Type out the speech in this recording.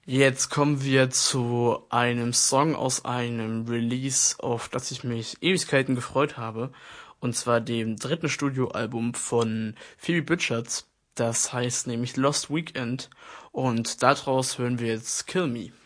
Jetzt kommen wir zu einem Song aus einem Release, auf das ich mich Ewigkeiten gefreut habe. Und zwar dem dritten Studioalbum von Phoebe Bridgers. Das heißt nämlich Lost Weekend. Und daraus hören wir jetzt Kill Me.